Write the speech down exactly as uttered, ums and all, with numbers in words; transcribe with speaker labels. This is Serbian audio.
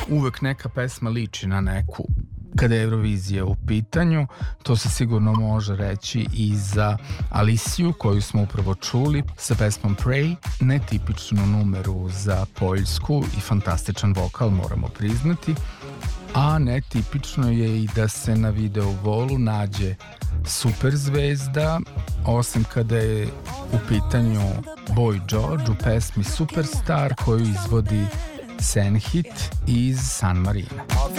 Speaker 1: uvek neka pesma liči na neku. Kada je Eurovizija u pitanju, to se sigurno može reći i za Alisiju, koju smo upravo čuli sa pesmom Pray, netipičnu numeru za Poljsku i fantastičan vokal, moramo priznati, a netipično je i da se na video volu nađe super zvezda, osim kada je u pitanju Boy George u pesmi Superstar koju izvodi Senhit iz San Marina.